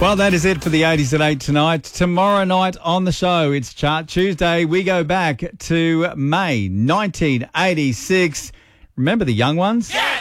Well, that is it for the 80s at 8 tonight. Tomorrow night on the show, it's Chart Tuesday. We go back to May 1986. Remember the young ones? Yeah!